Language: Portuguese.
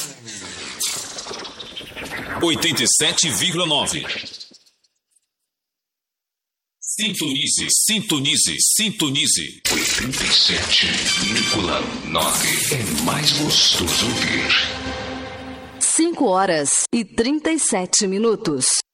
87,9. Sintonize, sintonize, sintonize. 87,9. É mais gostoso ouvir. 5 horas e 37 minutos.